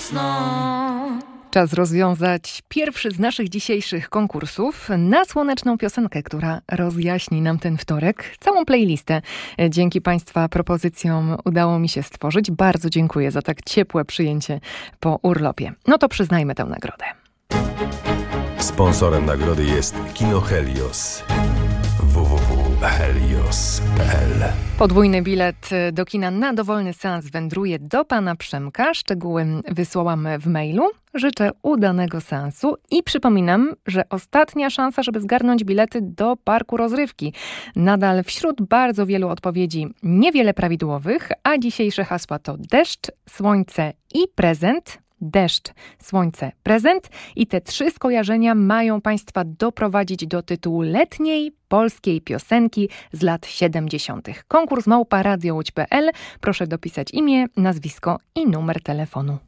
wiosną. Czas rozwiązać pierwszy z naszych dzisiejszych konkursów na słoneczną piosenkę, która rozjaśni nam ten wtorek. Całą playlistę dzięki Państwa propozycjom udało mi się stworzyć. Bardzo dziękuję za tak ciepłe przyjęcie po urlopie. No to przyznajmy tę nagrodę. Sponsorem nagrody jest Kino Helios. www.helios.pl. Podwójny bilet do kina na dowolny seans wędruje do pana Przemka. Szczegóły wysłałam w mailu. Życzę udanego seansu i przypominam, że ostatnia szansa, żeby zgarnąć bilety do parku rozrywki. Nadal wśród bardzo wielu odpowiedzi niewiele prawidłowych, a dzisiejsze hasła to deszcz, słońce i prezent. Deszcz, słońce, prezent i te 3 skojarzenia mają Państwa doprowadzić do tytułu letniej polskiej piosenki z lat 70. Konkurs @radiołódź.pl. Proszę dopisać imię, nazwisko i numer telefonu.